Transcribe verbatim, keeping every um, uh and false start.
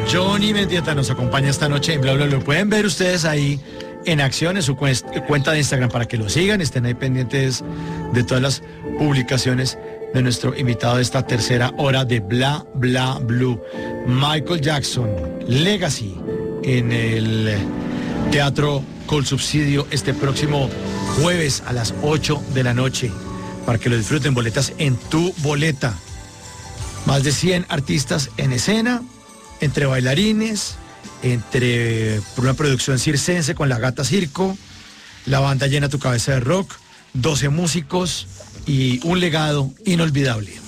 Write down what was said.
Johnny Mendieta nos acompaña esta noche en Bla Bla Bla. Lo pueden ver ustedes ahí en acción en su cuenta de Instagram para que lo sigan, estén ahí pendientes de todas las publicaciones de nuestro invitado de esta tercera hora de Bla Bla Blue. Michael Jackson, Legacy, en el Teatro Colsubsidio este próximo jueves a las ocho de la noche, para que lo disfruten. Boletas en Tu Boleta. Más de cien artistas en escena, entre bailarines, entre una producción circense con La Gata Circo, la banda Llena Tu Cabeza de Rock, doce músicos y un legado inolvidable.